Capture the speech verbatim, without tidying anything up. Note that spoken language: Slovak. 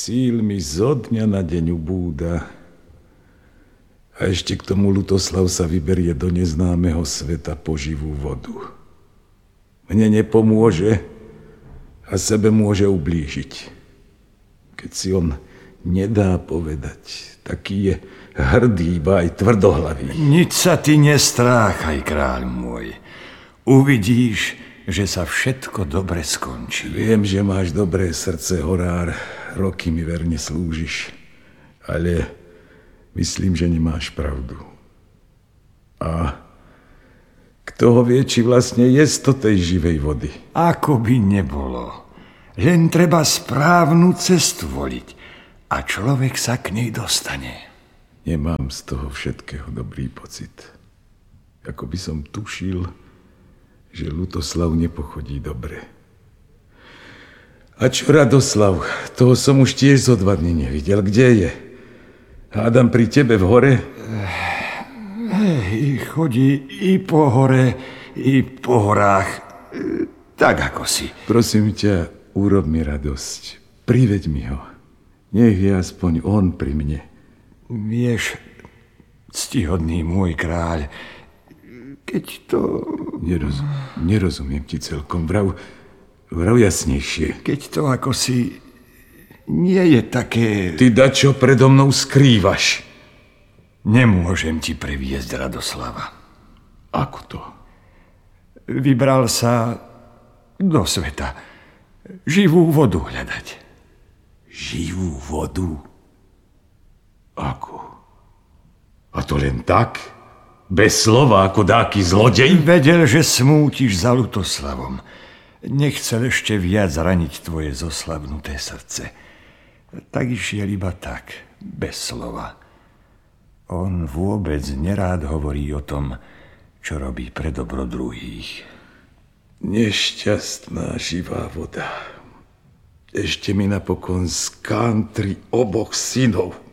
Síl mi zo dňa na deň ubúda. A ešte k tomu Lutoslav sa vyberie do neznámeho sveta po živú vodu. Mne nepomôže a sebe môže ublížiť. Keď si on nedá povedať, taký je hrdý, ba aj tvrdohlavý. Nič sa ty nestráchaj, kráľ môj. Uvidíš, že sa všetko dobre skončí. Viem, že máš dobré srdce, horár. Roky mi verne slúžiš. Ale myslím, že nemáš pravdu. A kto ho vie, či vlastne je to tej živej vody? Ako by nebolo. Len treba správnu cestu voliť a človek sa k nej dostane. Nemám z toho všetkého dobrý pocit. Ako by som tušil, že Lutoslav nepochodí dobre. A čo Radoslav? Toho som už tiež zo dva dny nevidel. Kde je? Hádam pri tebe v hore? Hej, chodí i po hore, i po horách. Tak ako si. Prosím ťa, urob mi radosť. Priveď mi ho. Nech je aspoň on pri mne. Vieš, ctihodný môj kráľ, keď to... Nerozum, nerozumiem ti celkom. Vrav, vrav jasnejšie. Keď to ako si nie je také... Ty dačo predo mnou skrývaš? Nemôžem ti previesť Radoslava. Ako to? Vybral sa do sveta. Živú vodu hľadať. Živú vodu? Ako? A to len tak? Bez slova, ako dáky zlodej? Vedel, že smútiš za Lutoslavom. Nechcel ešte viac raniť tvoje zoslavnuté srdce. Tak išiel iba tak, bez slova. On vôbec nerád hovorí o tom, čo robí pre dobro druhých. Nešťastná živá voda. Ešte mi napokon skántri oboch synov.